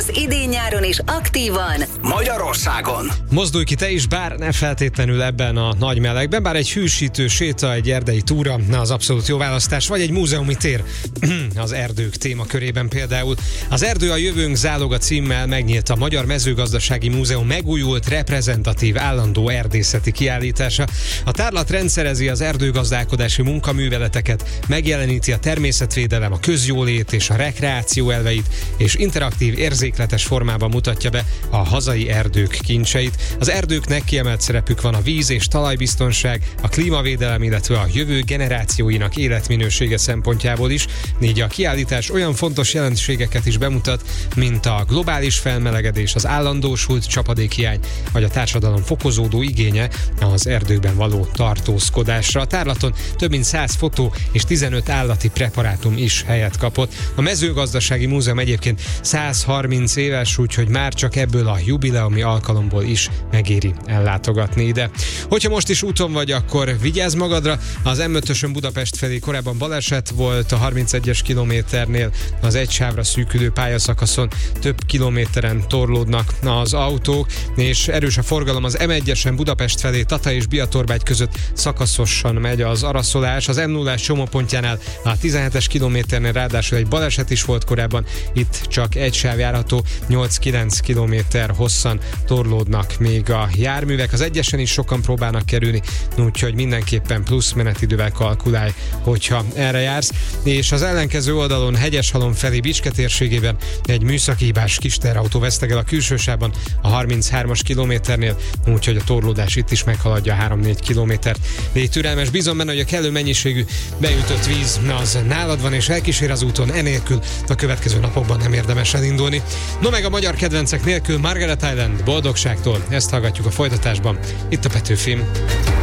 az idén-nyáron is aktívan Magyarországon. Mozdulj ki te is, bár ne feltétlenül ebben a nagy melegben, bár egy hűsítő séta, egy erdei túra, az abszolút jó választás, vagy egy múzeumi tér az erdők témakörében például. Az Erdő a jövőnk záloga címmel megnyílt a Magyar Mezőgazdasági Múzeum megújult reprezentatív állandó erdészeti kiállítása. A tárlat rendszerezi az erdőgazdálkodási munkaműveleteket, megjeleníti a természetvédelem, a közjólét és a rekreáció elveit, és interaktív, érzékletes formában mutatja be a hazai erdők kincseit. Az erdőknek kiemelt szerepük van a víz- és talajbiztonság, a klímavédelem, illetve a jövő generációinak életminősége szempontjából is, így a kiállítás olyan fontos jelenségeket is bemutat, mint a globális felmelegedés, az állandósult csapadékhiány, vagy a társadalom fokozódó igénye az erdőkben való tartózkodásra. A tárlaton több mint 100 fotó és 15 állati preparátum is helyet kapott. A Mezőgazdasági Múzeum egyébként 130 éves, úgyhogy már csak ebből a jubileumi alkalomból is megéri ellátogatni ide. Hogyha most is úton vagy, akkor vigyázz magadra, az M5-ösön Budapest felé korábban baleset volt, a 31-es kilométernél az egy sávra szűkülő pályaszakaszon több kilométeren torlódnak az autók, és erős a forgalom az M1-esen Budapest felé Tata és Biatorbágy között szakaszosan megy az araszolás, az M0-ás csomópontjánál a 17-es kilométernél ráadásul egy baleset is volt korábban, itt csak egy sáv járható, 8-9 kilométer hosszan torlódnak még a járművek, az egyesen is sokan próbálnak kerülni, úgyhogy mindenképpen plusz menetidővel kalkulálj, hogyha erre jársz, és az ellenkező oldalon Hegyeshalom felé Bicske térségében egy műszaki hibás kis teherautó vesztegel a külsősávban a 33-as kilométernél, úgyhogy a torlódás itt is meghaladja 3-4 kilométert. Légy türelmes, bízom benne, hogy a kellő mennyiségű beütött víz az nálad van és elkísér az úton, enélkül a következő napokban nem érdemes elindulni. No meg a magyar kedvencek nélkül Margaret Island boldogságtól, ezt hallgatjuk a folytatásban, itt a Petőfim.